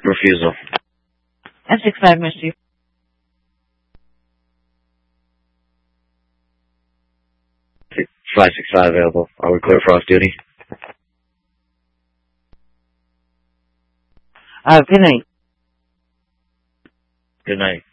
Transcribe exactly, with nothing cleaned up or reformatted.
Refusal. F six five, Misty. five six five available. Are we clear for off-duty? Uh, good night. Good night.